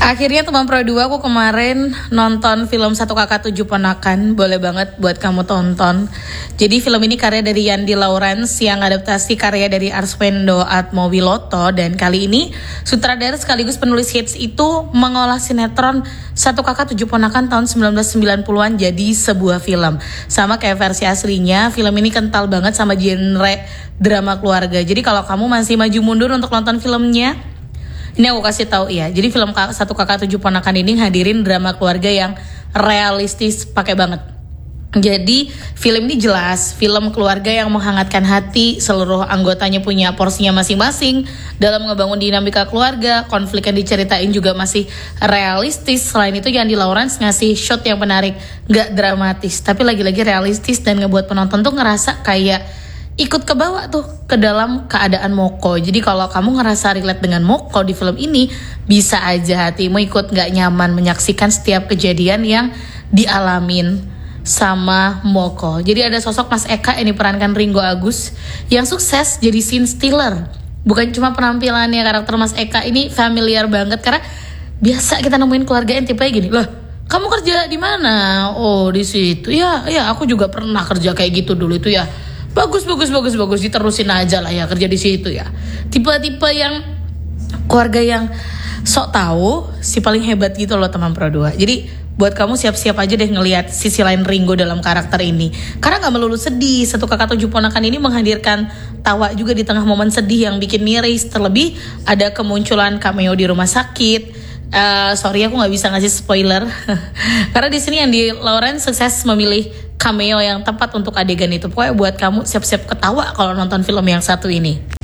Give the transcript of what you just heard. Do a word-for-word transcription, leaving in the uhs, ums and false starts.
Akhirnya teman Pro dua aku kemarin nonton film Satu Kakak Tujuh Ponakan. Boleh banget buat kamu tonton. Jadi film ini karya dari Yandi Lawrence yang adaptasi karya dari Arswendo Atmowiloto. Dan kali ini sutradara sekaligus penulis hits itu mengolah sinetron Satu Kakak Tujuh Ponakan tahun sembilan belas sembilan puluhan jadi sebuah film. Sama kayak versi aslinya, film ini kental banget sama genre drama keluarga. Jadi kalau kamu masih maju mundur untuk nonton filmnya, ini aku kasih tahu ya. Jadi film Satu Kakak Tujuh Ponakan ini hadirin drama keluarga yang realistis pakai banget. Jadi film ini jelas film keluarga yang menghangatkan hati, seluruh anggotanya punya porsinya masing-masing dalam ngebangun dinamika keluarga. Konflik yang diceritain juga masih realistis. Selain itu Yandi Lawrence ngasih shot yang menarik, gak dramatis, tapi lagi-lagi realistis dan ngebuat penonton tuh ngerasa kayak ikut ke bawah tuh ke dalam keadaan Moko. Jadi kalau kamu ngerasa relate dengan Moko di film ini, bisa aja hatimu ikut gak nyaman menyaksikan setiap kejadian yang dialamin sama Moko. Jadi ada sosok Mas Eka yang diperankan Ringo Agus yang sukses jadi scene stealer. Bukan cuma penampilannya, karakter Mas Eka ini familiar banget karena biasa kita nemuin keluarga yang tipenya gini. Loh, kamu kerja di mana? Oh, di situ. Ya, ya aku juga pernah kerja kayak gitu dulu itu ya. Bagus, bagus, bagus, bagus. Diterusin aja lah ya kerja di situ ya. Tipe-tipe yang keluarga yang sok tahu si paling hebat gitu loh teman Pro dua. Jadi buat kamu siap-siap aja deh ngelihat sisi lain Ringo dalam karakter ini. Karena gak melulu sedih, Satu Kakak Tujuh Ponakan ini menghadirkan tawa juga di tengah momen sedih yang bikin miris. Terlebih ada kemunculan cameo di rumah sakit. Uh, sorry aku nggak bisa ngasih spoiler karena di sini Yandi Lawrence sukses memilih cameo yang tepat untuk adegan itu. Pokoknya buat kamu siap-siap ketawa kalau nonton film yang satu ini.